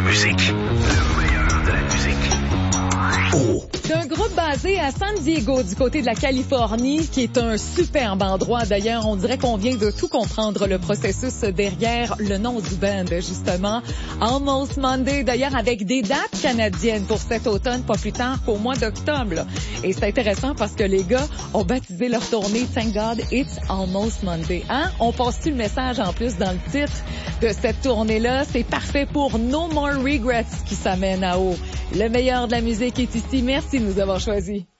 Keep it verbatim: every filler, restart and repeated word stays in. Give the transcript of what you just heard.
musique. Le meilleur de la musique. Oh. C'est un groupe basé à San Diego, du côté de la Californie, qui est un superbe endroit. D'ailleurs, on dirait qu'on vient de tout comprendre, le processus derrière le nom du band, justement. Almost Monday, d'ailleurs, avec des dates canadiennes pour cet automne, pas plus tard qu'au mois d'octobre. Là. Et c'est intéressant parce que les gars ont baptisé leur tournée Thank God It's Almost Monday. Hein? On passe-tu le message en plus dans le titre de cette tournée-là? C'est parfait pour No More Regrets qui s'amène à haut. Le meilleur de la musique est ici. Merci de nous avoir choisis.